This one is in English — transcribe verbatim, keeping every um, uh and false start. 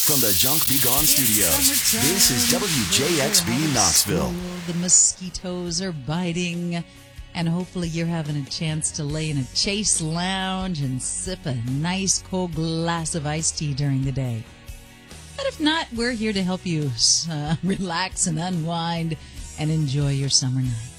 from the Junk Be Gone studios, this is W J X B Knoxville. The mosquitoes are biting, and hopefully you're having a chance to lay in a Chase lounge and sip a nice cold glass of iced tea during the day. But if not, we're here to help you uh, relax and unwind and enjoy your summer night.